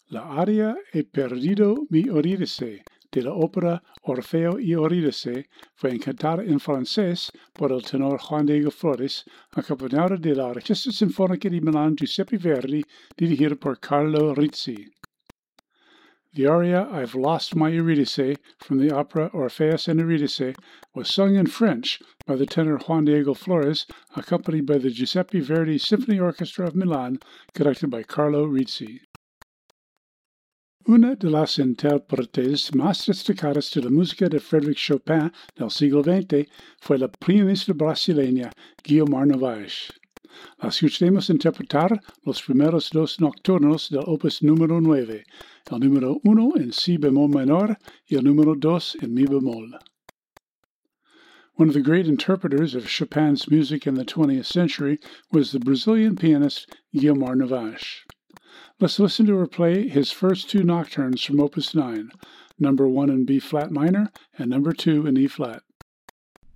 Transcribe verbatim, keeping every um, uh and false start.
La aria E perdido mi Eurídice de la ópera Orfeo y Eurídice fue cantada en francés por el tenor Juan Diego Flores, acompañada de la Orquesta Sinfónica de Milán Giuseppe Verdi, dirigida por Carlo Rizzi. The aria I've Lost My Eurydice from the opera Orpheus and Eurydice was sung in French by the tenor Juan Diego Flores, accompanied by the Giuseppe Verdi Symphony Orchestra of Milan, conducted by Carlo Rizzi. Una de las intérpretes más destacadas de la música de Frédéric Chopin del siglo veinte fue la pianista brasileña Guiomar Novaes. La escucharemos interpretar los primeros dos nocturnos del opus número nueve, el número uno en si bemol menor y el número dos en mi bemol. One of the great interpreters of Chopin's music in the twentieth century was the Brazilian pianist Guiomar Novaes. Let's listen to her play his first two nocturnes from Opus nine, number one in B-flat minor and number two in E-flat.